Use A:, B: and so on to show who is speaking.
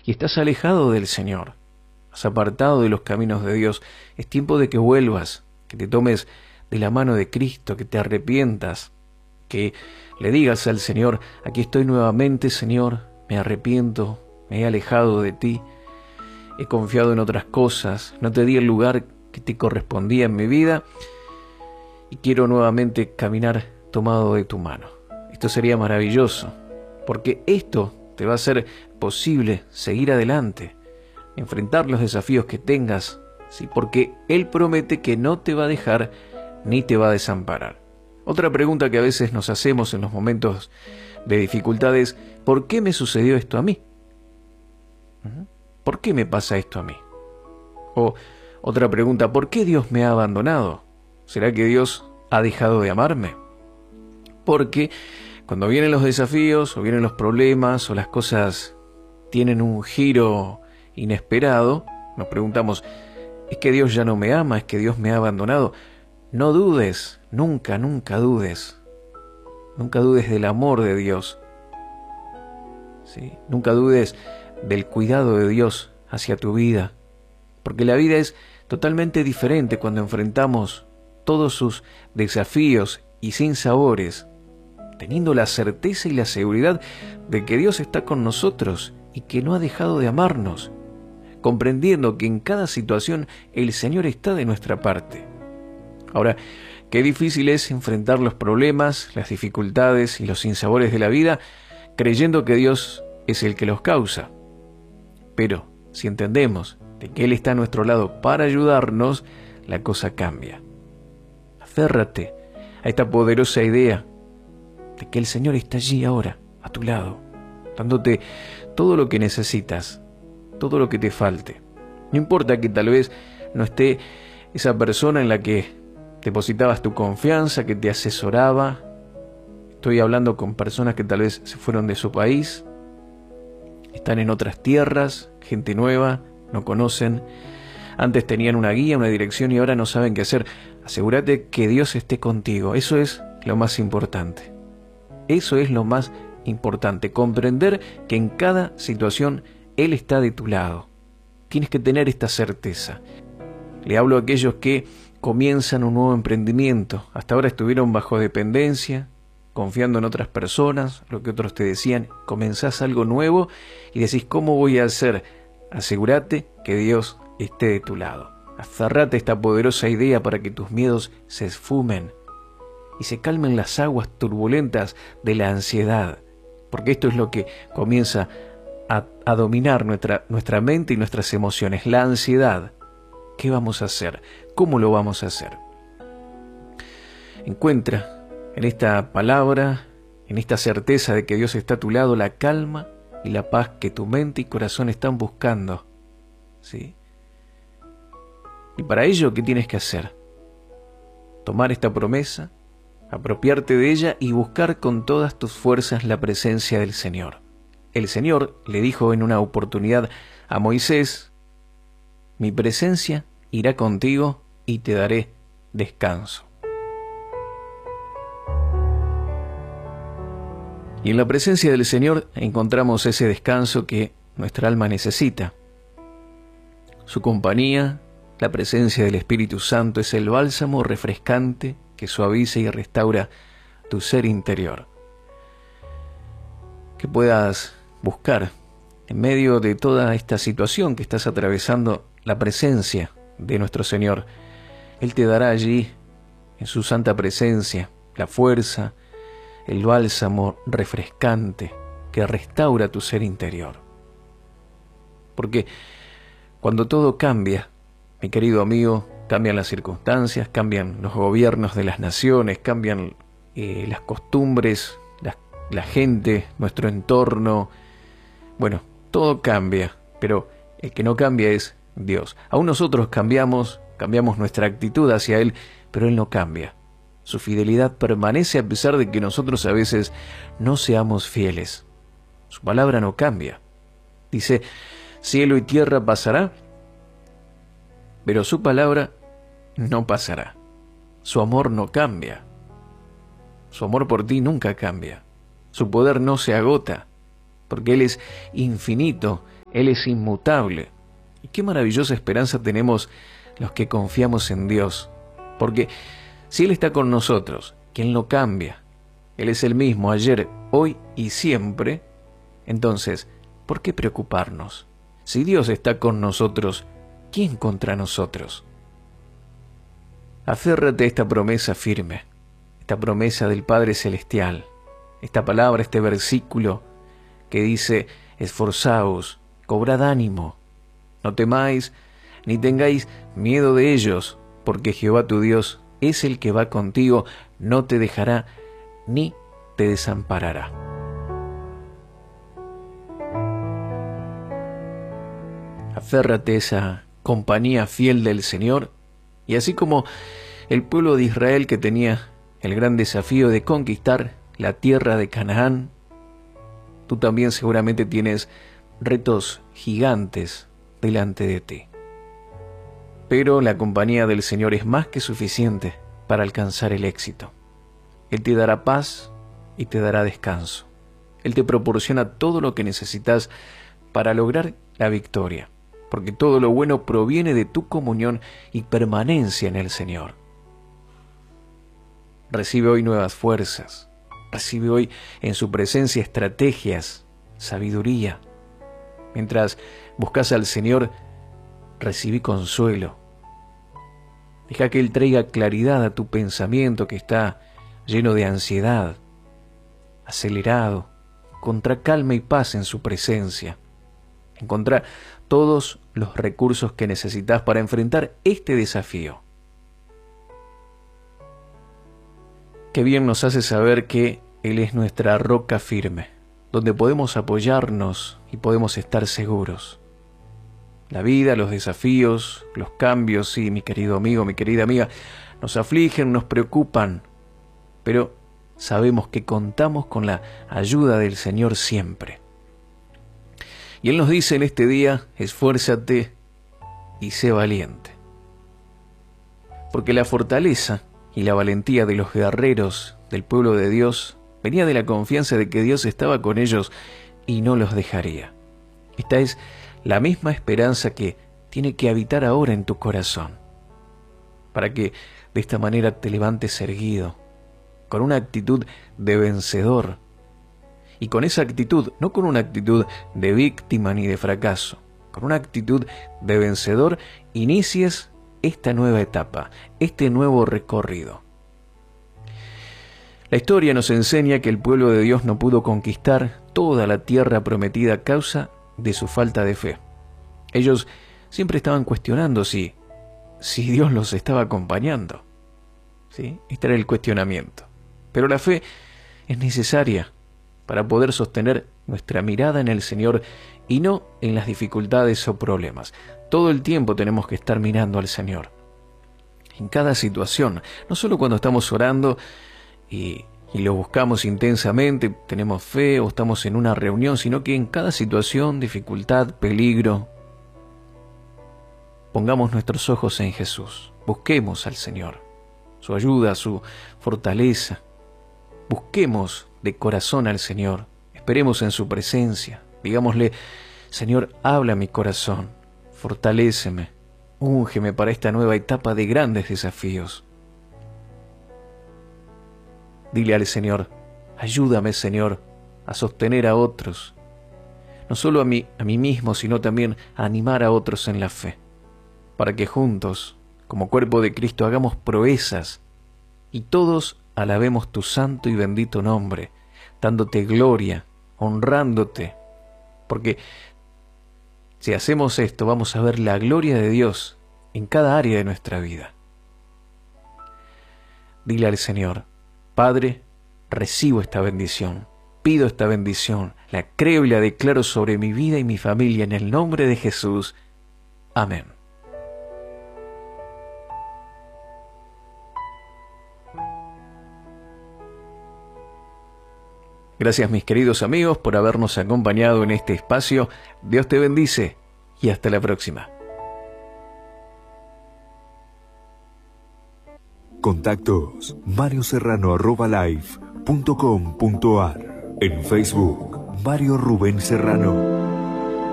A: y estás alejado del Señor, has apartado de los caminos de Dios, es tiempo de que vuelvas, que te tomes de la mano de Cristo, que te arrepientas, que le digas al Señor: aquí estoy nuevamente, Señor, me arrepiento, me he alejado de ti, he confiado en otras cosas, no te di el lugar que te correspondía en mi vida y quiero nuevamente caminar tomado de tu mano. Esto sería maravilloso, porque esto te va a hacer posible seguir adelante, enfrentar los desafíos que tengas, ¿sí? Porque Él promete que no te va a dejar ni te va a desamparar. Otra pregunta que a veces nos hacemos en los momentos de dificultad es: ¿por qué me sucedió esto a mí? ¿Por qué me pasa esto a mí? O otra pregunta: ¿por qué Dios me ha abandonado? ¿Será que Dios ha dejado de amarme? Porque cuando vienen los desafíos o vienen los problemas o las cosas tienen un giro inesperado, nos preguntamos: ¿es que Dios ya no me ama? ¿Es que Dios me ha abandonado? No dudes, nunca dudes. Nunca dudes del amor de Dios, ¿sí? Nunca dudes del cuidado de Dios hacia tu vida, porque la vida es totalmente diferente cuando enfrentamos todos sus desafíos y sinsabores, teniendo la certeza y la seguridad de que Dios está con nosotros y que no ha dejado de amarnos, comprendiendo que en cada situación el Señor está de nuestra parte. Ahora, qué difícil es enfrentar los problemas, las dificultades y los sinsabores de la vida creyendo que Dios es el que los causa. Pero si entendemos de que Él está a nuestro lado para ayudarnos, la cosa cambia. Aférrate a esta poderosa idea de que el Señor está allí ahora, a tu lado, dándote todo lo que necesitas, todo lo que te falte. No importa que tal vez no esté esa persona en la que depositabas tu confianza, que te asesoraba. Estoy hablando con personas que tal vez se fueron de su país, están en otras tierras, gente nueva, no conocen. Antes tenían una guía, una dirección y ahora no saben qué hacer. Asegúrate que Dios esté contigo. Eso es lo más importante. Eso es lo más importante. Comprender que en cada situación Él está de tu lado. Tienes que tener esta certeza. Le hablo a aquellos que comienzan un nuevo emprendimiento. Hasta ahora estuvieron bajo dependencia, confiando en otras personas, lo que otros te decían. Comenzás algo nuevo y decís: ¿cómo voy a hacer? Asegúrate que Dios esté de tu lado. Aferrate a esta poderosa idea para que tus miedos se esfumen y se calmen las aguas turbulentas de la ansiedad, porque esto es lo que comienza a dominar nuestra mente y nuestras emociones, la ansiedad. ¿Qué vamos a hacer? ¿Cómo lo vamos a hacer? Encuentra en esta palabra, en esta certeza de que Dios está a tu lado, la calma y la paz que tu mente y corazón están buscando, ¿sí? Y para ello, ¿qué tienes que hacer? Tomar esta promesa, apropiarte de ella y buscar con todas tus fuerzas la presencia del Señor. El Señor le dijo en una oportunidad a Moisés: mi presencia irá contigo y te daré descanso. Y en la presencia del Señor encontramos ese descanso que nuestra alma necesita. Su compañía, la presencia del Espíritu Santo, es el bálsamo refrescante que suaviza y restaura tu ser interior. Que puedas buscar en medio de toda esta situación que estás atravesando la presencia de nuestro Señor. Él te dará allí, en su santa presencia, la fuerza, el bálsamo refrescante que restaura tu ser interior. Porque cuando todo cambia, mi querido amigo, cambian las circunstancias, cambian los gobiernos de las naciones, cambian las costumbres, la gente, nuestro entorno. Bueno, todo cambia, pero el que no cambia es Dios. Aún nosotros cambiamos nuestra actitud hacia Él, pero Él no cambia. Su fidelidad permanece a pesar de que nosotros a veces no seamos fieles. Su palabra no cambia. Dice: cielo y tierra pasará, pero su palabra no pasará. Su amor no cambia. Su amor por ti nunca cambia. Su poder no se agota, porque Él es infinito Él es inmutable. Y qué maravillosa esperanza tenemos los que confiamos en Dios. Porque si Él está con nosotros, ¿quién lo cambia? Él es el mismo ayer, hoy y siempre. Entonces, ¿por qué preocuparnos? Si Dios está con nosotros, ¿quién contra nosotros? Aférrate a esta promesa firme, esta promesa del Padre Celestial, esta palabra, este versículo que dice: esforzaos, cobrad ánimo, no temáis ni tengáis miedo de ellos, porque Jehová tu Dios es el que va contigo, no te dejará ni te desamparará. Aférrate a esa compañía fiel del Señor, y así como el pueblo de Israel, que tenía el gran desafío de conquistar la tierra de Canaán, tú también seguramente tienes retos gigantes delante de ti. Pero la compañía del Señor es más que suficiente para alcanzar el éxito. Él te dará paz y te dará descanso. Él te proporciona todo lo que necesitas para lograr la victoria, porque todo lo bueno proviene de tu comunión y permanencia en el Señor. Recibe hoy nuevas fuerzas. Recibe hoy en su presencia estrategias, sabiduría. Mientras buscas al Señor, recibí consuelo. Deja que Él traiga claridad a tu pensamiento que está lleno de ansiedad, acelerado. Encontrá calma y paz en su presencia. Encontrá todos los recursos que necesitas para enfrentar este desafío. Qué bien nos hace saber que Él es nuestra roca firme, donde podemos apoyarnos y podemos estar seguros. La vida, los desafíos, los cambios, sí, mi querido amigo, mi querida amiga, nos afligen, nos preocupan, pero sabemos que contamos con la ayuda del Señor siempre. Y Él nos dice en este día: esfuérzate y sé valiente. Porque la fortaleza y la valentía de los guerreros del pueblo de Dios venía de la confianza de que Dios estaba con ellos y no los dejaría. Esta es la misma esperanza que tiene que habitar ahora en tu corazón, para que de esta manera te levantes erguido, con una actitud de vencedor, y con esa actitud, no con una actitud de víctima ni de fracaso, con una actitud de vencedor, inicies esta nueva etapa, este nuevo recorrido. La historia nos enseña que el pueblo de Dios no pudo conquistar toda la tierra prometida a causa de su falta de fe. Ellos siempre estaban cuestionando si Dios los estaba acompañando. ¿Sí? Este era el cuestionamiento. Pero la fe es necesaria para poder sostener nuestra mirada en el Señor y no en las dificultades o problemas. Todo el tiempo tenemos que estar mirando al Señor. En cada situación, no solo cuando estamos orando y lo buscamos intensamente, tenemos fe o estamos en una reunión, sino que en cada situación, dificultad, peligro, pongamos nuestros ojos en Jesús. Busquemos al Señor, su ayuda, su fortaleza. Busquemos de corazón al Señor, esperemos en su presencia, digámosle: Señor, habla a mi corazón, fortaléceme, úngeme para esta nueva etapa de grandes desafíos. Dile al Señor: ayúdame, Señor, a sostener a otros, no solo a mí mismo, sino también a animar a otros en la fe, para que juntos, como cuerpo de Cristo, hagamos proezas y todos alabemos tu santo y bendito nombre, dándote gloria, honrándote, porque si hacemos esto vamos a ver la gloria de Dios en cada área de nuestra vida. Dile al Señor: Padre, recibo esta bendición, pido esta bendición, la creo y la declaro sobre mi vida y mi familia en el nombre de Jesús. Amén. Gracias, mis queridos amigos, por habernos acompañado en este espacio. Dios te bendice y hasta la próxima.
B: Contactos: marioserrano@live.com.ar. En Facebook: Mario Rubén Serrano.